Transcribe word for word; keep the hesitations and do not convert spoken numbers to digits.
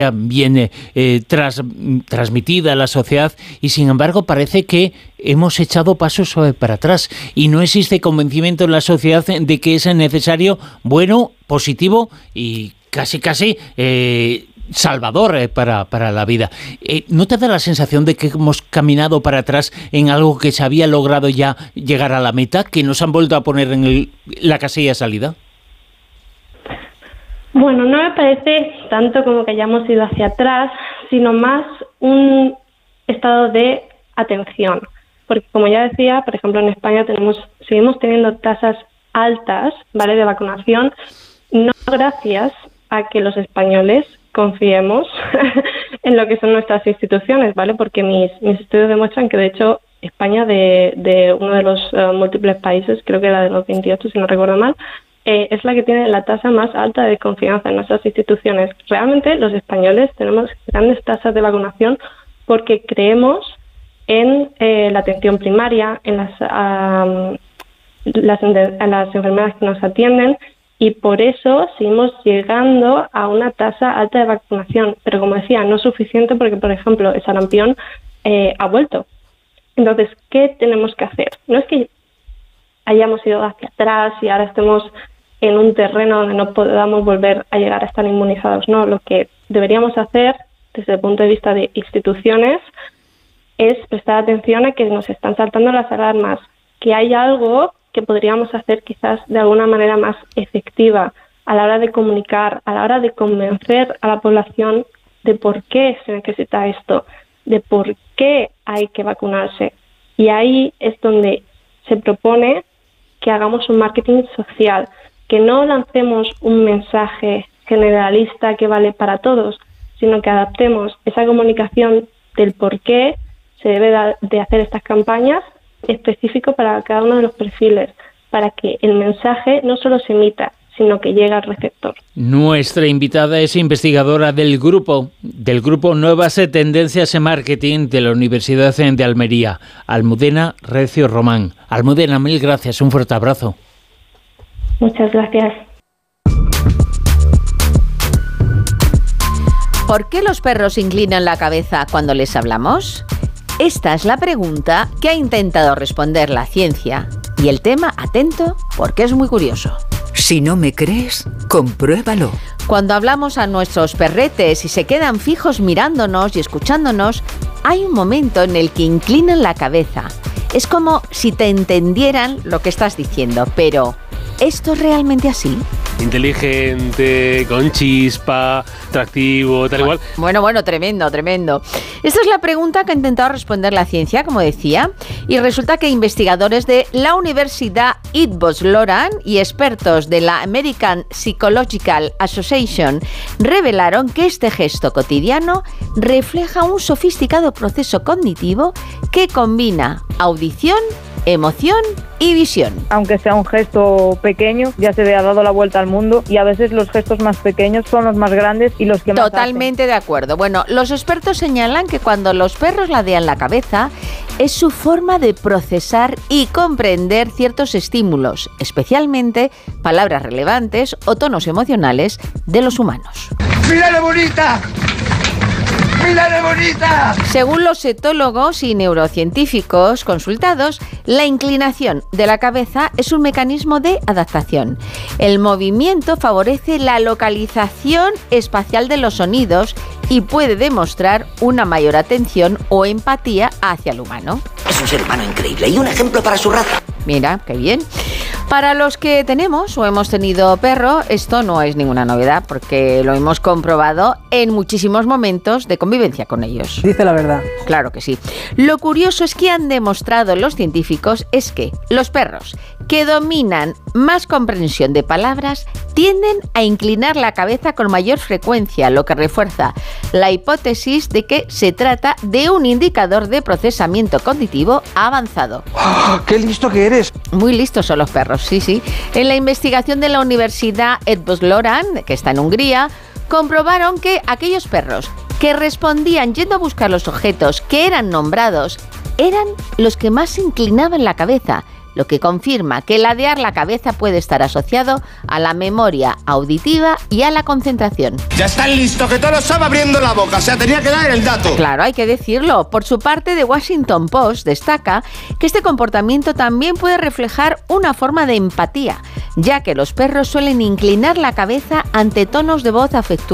viene eh, tras, transmitida a la sociedad y sin embargo parece que hemos echado pasos para atrás y no existe convencimiento en la sociedad de que es necesario, bueno, positivo y casi casi eh, salvador eh, para, para la vida. Eh, ¿No te da la sensación de que hemos caminado para atrás en algo que se había logrado ya llegar a la meta, que nos han vuelto a poner en el, la casilla de salida? Bueno, no me parece tanto como que hayamos ido hacia atrás, sino más un estado de atención. Porque como ya decía, por ejemplo, en España tenemos, seguimos teniendo tasas altas, ¿vale?, de vacunación, no gracias a que los españoles confiemos en lo que son nuestras instituciones, ¿vale? Porque mis, mis estudios demuestran que, de hecho, España, de, de uno de los uh, múltiples países, creo que era de los veintiocho, si no recuerdo mal, Eh, es la que tiene la tasa más alta de confianza en nuestras instituciones. Realmente los españoles tenemos grandes tasas de vacunación porque creemos en eh, la atención primaria, en las, um, las, en las enfermedades que nos atienden y por eso seguimos llegando a una tasa alta de vacunación. Pero como decía, no es suficiente porque, por ejemplo, el sarampión eh, ha vuelto. Entonces, ¿qué tenemos que hacer? No es que hayamos ido hacia atrás y ahora estemos en un terreno donde no podamos volver a llegar a estar inmunizados. No, lo que deberíamos hacer desde el punto de vista de instituciones es prestar atención a que nos están saltando las alarmas, que hay algo que podríamos hacer quizás de alguna manera más efectiva a la hora de comunicar, a la hora de convencer a la población de por qué se necesita esto, de por qué hay que vacunarse. Y ahí es donde se propone que hagamos un marketing social, que no lancemos un mensaje generalista que vale para todos, sino que adaptemos esa comunicación del por qué se debe de hacer estas campañas específico para cada uno de los perfiles, para que el mensaje no solo se emita, sino que llegue al receptor. Nuestra invitada es investigadora del grupo, del grupo Nuevas Tendencias en Marketing de la Universidad de Almería, Almudena Recio Román. Almudena, mil gracias, un fuerte abrazo. Muchas gracias. ¿Por qué los perros inclinan la cabeza cuando les hablamos? Esta es la pregunta que ha intentado responder la ciencia. Y el tema, atento, porque es muy curioso. Si no me crees, compruébalo. Cuando hablamos a nuestros perretes y se quedan fijos mirándonos y escuchándonos, hay un momento en el que inclinan la cabeza. Es como si te entendieran lo que estás diciendo, pero ¿esto es realmente así? Inteligente, con chispa, atractivo, tal igual. Bueno, bueno, tremendo, tremendo. Esta es la pregunta que ha intentado responder la ciencia, como decía, y resulta que investigadores de la Universidad Eötvös-Loránd y expertos de la American Psychological Association revelaron que este gesto cotidiano refleja un sofisticado proceso cognitivo que combina audición, emoción y visión. Aunque sea un gesto pequeño, ya se le ha dado la vuelta al mundo y a veces los gestos más pequeños son los más grandes y los que más Totalmente hacen. de acuerdo. Bueno, los expertos señalan que cuando los perros ladean la cabeza es su forma de procesar y comprender ciertos estímulos, especialmente palabras relevantes o tonos emocionales de los humanos. ¡Mírale bonita! ¡Mírale bonita! Según los etólogos y neurocientíficos consultados, la inclinación de la cabeza es un mecanismo de adaptación. El movimiento favorece la localización espacial de los sonidos y puede demostrar una mayor atención o empatía hacia el humano. Es un ser humano increíble y un ejemplo para su raza. Mira, qué bien. Para los que tenemos o hemos tenido perro, esto no es ninguna novedad porque lo hemos comprobado en muchísimos momentos de convivencia con ellos. Dice la verdad. Claro que sí. Lo curioso es que han demostrado los científicos es que los perros que dominan más comprensión de palabras tienden a inclinar la cabeza con mayor frecuencia, lo que refuerza la hipótesis de que se trata de un indicador de procesamiento cognitivo avanzado. ¡Oh, ¡Qué listo que eres! Muy listos son los perros, sí, sí. En la investigación de la Universidad Eötvös-Loránd, que está en Hungría, comprobaron que aquellos perros que respondían yendo a buscar los objetos que eran nombrados eran los que más inclinaban la cabeza, lo que confirma que ladear la cabeza puede estar asociado a la memoria auditiva y a la concentración. Ya están listos, que todos están abriendo la boca, o sea, tenía que dar el dato. Claro, hay que decirlo. Por su parte, The Washington Post destaca que este comportamiento también puede reflejar una forma de empatía, ya que los perros suelen inclinar la cabeza ante tonos de voz afectuosos